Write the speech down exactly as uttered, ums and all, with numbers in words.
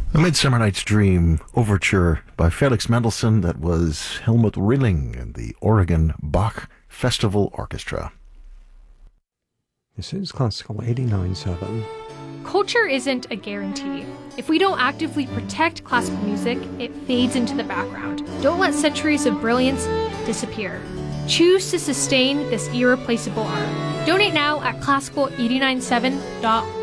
A Midsummer Night's Dream overture by Felix Mendelssohn. That was Helmut Rilling and the Oregon Bach Festival Orchestra. This is Classical eighty-nine point seven. Culture isn't a guarantee. If we don't actively protect classical music, it fades into the background. Don't let centuries of brilliance disappear. Choose to sustain this irreplaceable art. Donate now at classical eighty nine seven dot org.